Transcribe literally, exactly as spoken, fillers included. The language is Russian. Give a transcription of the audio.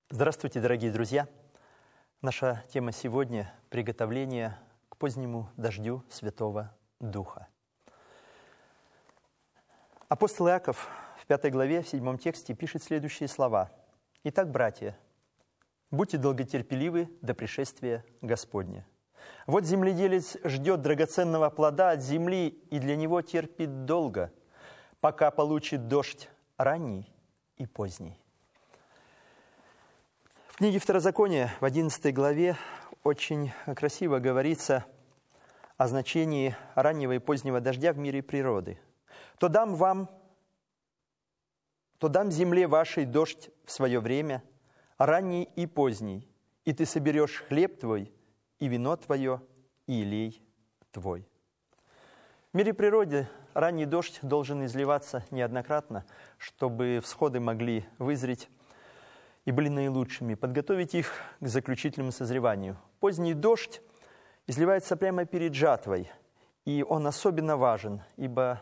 Здравствуйте, дорогие друзья! Наша тема сегодня – приготовление к позднему дождю Святого Духа. Апостол Иаков в пятой главе, в седьмом тексте пишет следующие слова. «Итак, братья, будьте долготерпеливы до пришествия Господня. Вот земледелец ждет драгоценного плода от земли и для него терпит долго, пока получит дождь ранний и поздний». В книге Второзакония в одиннадцатой главе очень красиво говорится о значении раннего и позднего дождя в мире природы. «То дам вам, то дам земле вашей дождь в свое время, ранний и поздний, и ты соберешь хлеб твой, и вино твое, и елей твой». В мире природы ранний дождь должен изливаться неоднократно, чтобы всходы могли вызреть и были наилучшими, подготовить их к заключительному созреванию. Поздний дождь изливается прямо перед жатвой, и он особенно важен, ибо